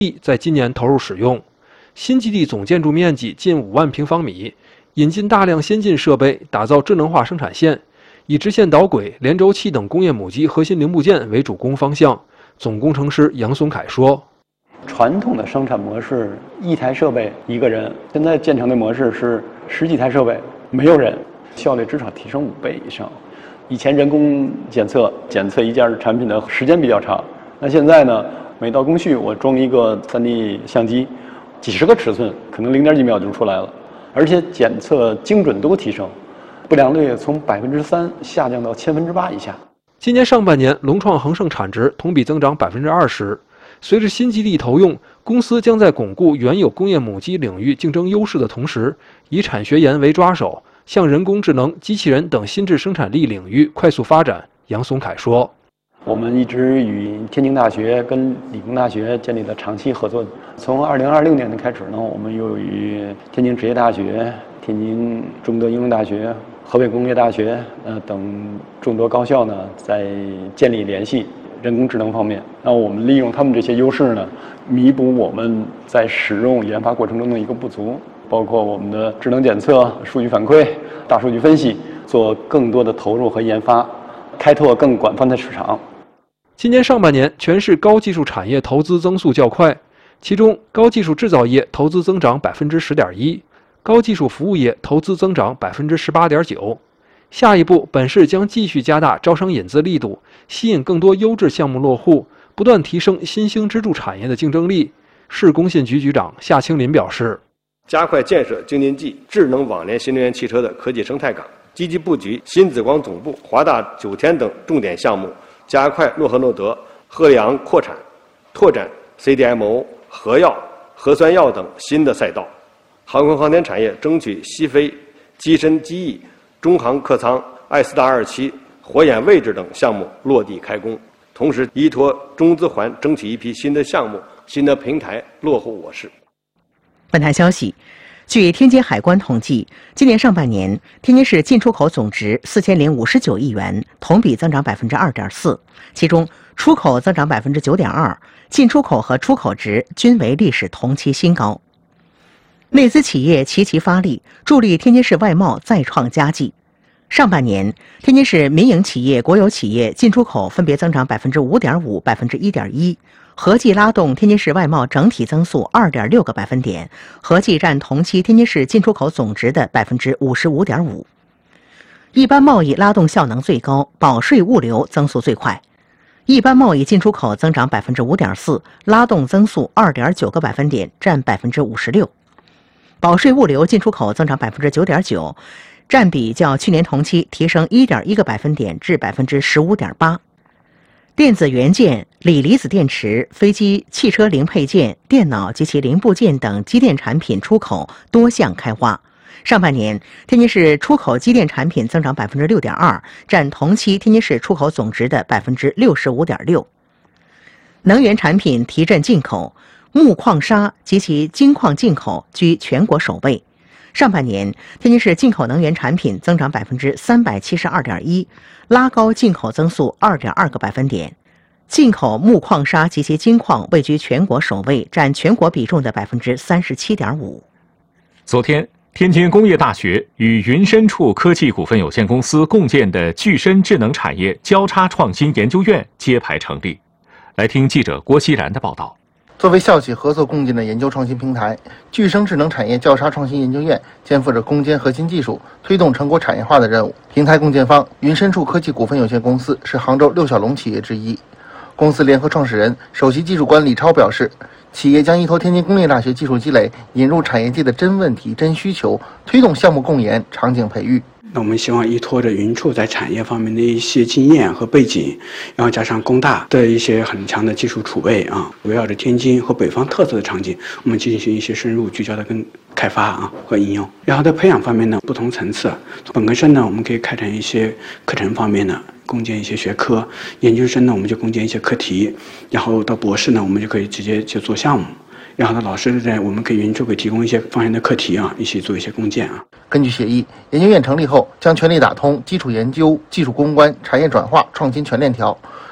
地在今年投入使用。新基地总建筑面积近5万平方米，引进大量先进设备，打造智能化生产线，以直线导轨、连轴器等工业母机核心零部件为主攻方向。总工程师杨松凯说：“ 传统的生产模式，一台设备一个人，现在建成的模式是10几台设备没有人，效率至少提升5倍以上。以前人工检测一件产品的时间比较长，那现在呢，每道工序我装一个3D 相机，几十个尺寸，可能0.几秒就出来了，而且检测精准度提升，不良率从3%下降到8%以下。” 今年上半年，龙创恒盛产值同比增长20%。随着新基地投用，公司将在巩固原有工业母机领域竞争优势的同时，以产学研为抓手，向人工智能、机器人等新质生产力领域快速发展。杨松凯说：“ 我们一直与天津大学跟理工大学建立了长期合作。从2026年的开始呢，我们又与天津职业大学、天津中德应用大学、河北工业大学等众多高校呢，在建立联系。人工智能方面，那我们利用他们这些优势呢，弥补我们在使用研发过程中的一个不足，包括我们的智能检测、数据反馈、大数据分析，做更多的投入和研发，开拓更广泛的市场。” 今年上半年，全市高技术产业投资增速较快，其中高技术制造业投资增长10%.1%，高技术服务业投资增长18.9%。下一步，本市将继续加大招商引资力度，吸引更多优质项目落户，不断提升新兴支柱产业的竞争力。市工信局局长夏清林表示：“ 加快建设京津冀智能网联新能源汽车的科技生态港，积极布局新紫光总部、华大九天等重点项目，加快诺和诺德、赫利昂扩产，拓展 CDMO、核药、核酸药等新的赛道。航空航天产业争取西飞、机身机翼、中航客舱、爱斯达27、火眼位置等项目落地开工，同时依托中资环争取一批新的项目、新的平台落户我市。” 本台消息，据天津海关统计，今年上半年，天津市进出口总值4059亿元，同比增长2.4%，其中出口增长9.2%，进出口和出口值均为历史同期新高。内资企业齐齐发力，助力天津市外贸再创佳绩。上半年，天津市民营企业、国有企业进出口分别增长5.5%、1.1%，合计拉动天津市外贸整体增速2.6个百分点，合计占同期天津市进出口总值的55.5%。一般贸易拉动效能最高，保税物流增速最快。一般贸易进出口增长5.4%，拉动增速2.9个百分点，占56%。保税物流进出口增长9.9%，占比较去年同期提升1.1个百分点至15.8%。电子元件、锂离子电池、飞机、汽车零配件、电脑及其零部件等机电产品出口多项开花。上半年，天津市出口机电产品增长6.2%，占同期天津市出口总值的65.6%。能源产品提振进口，木矿砂及其精矿进口居全国首位。上半年，天津市进口能源产品增长372.1%，拉高进口增速2.2个百分点。进口木矿砂及其精矿位居全国首位，占全国比重的37.5%。 昨天，天津工业大学与云深处科技股份有限公司共建的具深智能产业交叉创新研究院揭牌成立。来听记者郭熙然的报道。 作为校企合作共建的研究创新平台，具生智能产业交叉创新研究院肩负着攻坚核心技术、推动成果产业化的任务。平台共建方云深处科技股份有限公司是杭州6小龙企业之一。公司联合创始人、首席技术官李超表示，企业将依托天津工业大学技术积累，引入产业界的真问题、真需求，推动项目共研、场景培育。 那我们希望依托着云处在产业方面的一些经验和背景，然后加上工大的一些很强的技术储备啊，围绕着天津和北方特色的场景，我们进行一些深入聚焦的开发和应用。然后在培养方面呢，不同层次，本科生呢，我们可以开展一些课程方面的共建一些学科；研究生呢，我们就共建一些课题；然后到博士呢，我们就可以直接就做项目。然后呢，老师呢，我们给云处给提供一些方向的课题一起做一些共建根据协议，研究院成立后将全力打通基础研究、技术攻关、产业转化、创新全链条，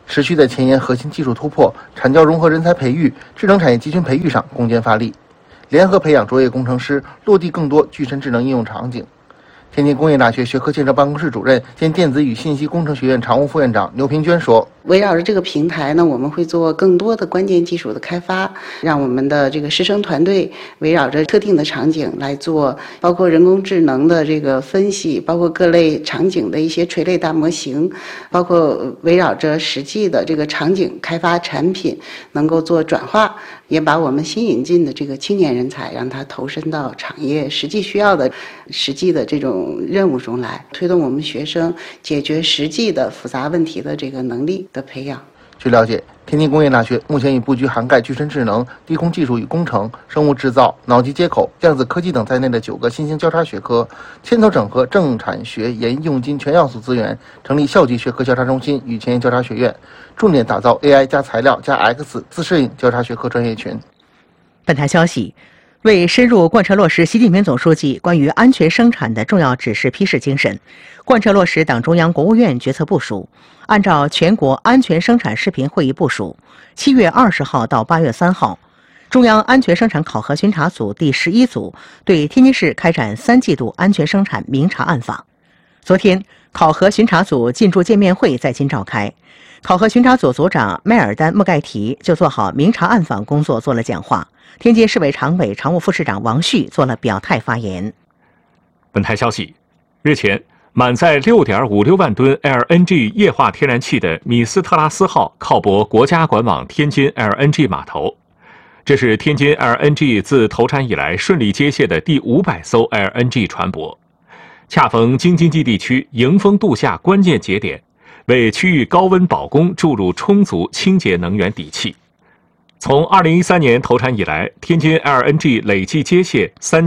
持续在前沿核心技术突破、产教融合人才培育、智能产业集群培育上攻坚发力，联合培养卓越工程师，落地更多具身智能应用场景。天津工业大学学科建设办公室主任兼电子与信息工程学院常务副院长牛平娟说：“ 围绕着这个平台呢，我们会做更多的关键技术的开发，让我们的这个师生团队围绕着特定的场景来做，包括人工智能的这个分析，包括各类场景的一些垂类大模型，包括围绕着实际的这个场景开发产品，能够做转化，也把我们新引进的这个青年人才，让他投身到产业实际需要的、实际的这种任务中来，推动我们学生解决实际的复杂问题的这个能力的培养。” 据了解，天津工业大学目前已布局涵盖具身智能、低空技术与工程、生物制造、脑机接口、量子科技等在内的9个新兴交叉学科，牵头整合政产学研用金全要素资源，成立校级学科交叉中心与前沿交叉学院，重点打造 AI 加材料加 X 自适应交叉学科专业群。 本台消息，为深入贯彻落实习近平总书记关于安全生产的重要指示批示精神，贯彻落实党中央、国务院决策部署，按照全国安全生产视频会议部署，7月20号到8月3号，中央安全生产考核巡查组第11组对天津市开展3季度安全生产明察暗访。昨天，考核巡查组进驻见面会在京召开，考核巡查组组长迈尔丹·莫盖提就做好明察暗访工作做了讲话。天津市委常委、常务副市长王旭做了表态发言。 本台消息，日前，满载6.56万吨 LNG 液化天然气的米斯特拉斯号靠泊国家管网天津 LNG 码头，这是天津 LNG 自投产以来顺利接卸的第500艘 LNG 船舶，恰逢京津冀地区迎风度夏关键节点，为区域高温保供注入充足清洁能源底气。从2013年投产以来，天津 LNG 累计接卸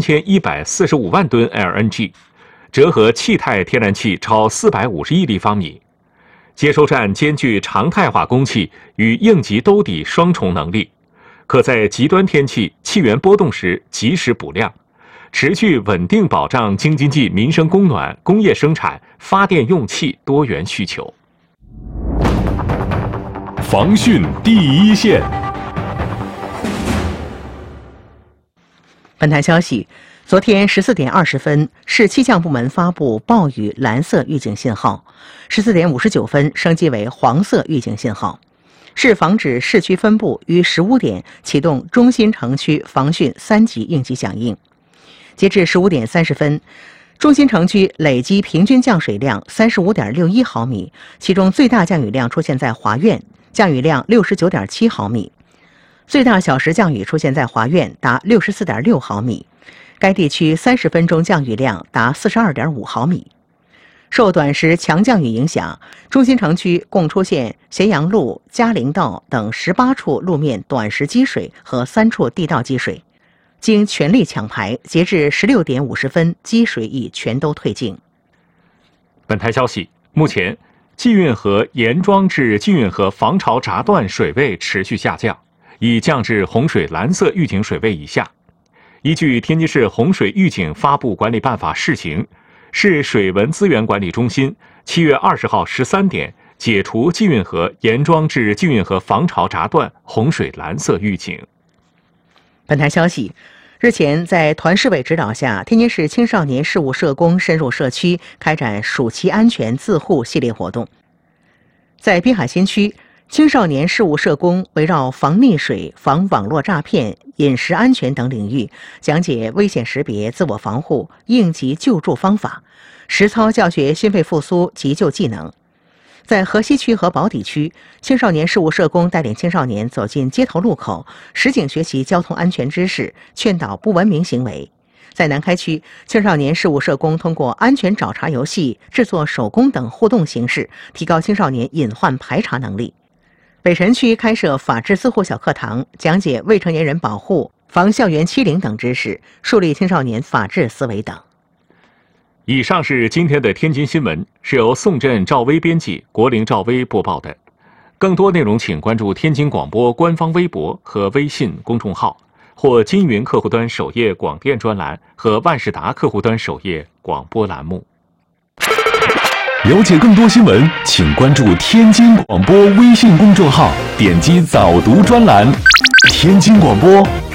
3145万吨 LNG， 折合气态天然气超450亿立方米。接收站兼具常态化供气与应急兜底双重能力，可在极端天气、气源波动时及时补量，持续稳定保障京津冀民生供暖、工业生产、发电用气多元需求。 防汛第一线。 本台消息，昨天14点20分，市气象部门发布暴雨蓝色预警信号，14点59分升级为黄色预警信号。市防指市区分部于15点启动中心城区防汛3级应急响应。截至15点30分，中心城区累计平均降水量35.61毫米，其中最大降雨量出现在华苑，降雨量69.7毫米。最大小时降雨出现在华苑，达64.6毫米，该地区30分钟降雨量达42.5毫米。受短时强降雨影响，中心城区共出现咸阳路、嘉陵道等18处路面短时积水和3处地道积水，经全力抢排，截至16点50分，积水已全都退尽。 本台消息，目前济运河严庄至济运河防潮闸段水位持续下降，已降至洪水蓝色预警水位以下。依据天津市洪水预警发布管理办法试行，市水文资源管理中心7月20号13点解除济运河严庄至济运河防潮闸段洪水蓝色预警。 本台消息，日前在团市委指导下，天津市青少年事务社工深入社区开展暑期安全自护系列活动。在滨海新区，青少年事务社工围绕防溺水、防网络诈骗、饮食安全等领域，讲解危险识别、自我防护、应急救助方法，实操教学心肺复苏急救技能。在河西区和宝坻区，青少年事务社工带领青少年走进街头路口，实景学习交通安全知识，劝导不文明行为。在南开区，青少年事务社工通过安全找茬游戏、制作手工等互动形式，提高青少年隐患排查能力。北辰区开设法治自护小课堂，讲解未成年人保护、防校园欺凌等知识，树立青少年法治思维等。 以上是今天的天津新闻，是由宋振、赵薇编辑，国林、赵薇播报的。更多内容请关注天津广播官方微博和微信公众号，或金云客户端首页广电专栏和万事达客户端首页广播栏目。 了解更多新闻，请关注天津广播微信公众号，点击早读专栏。天津广播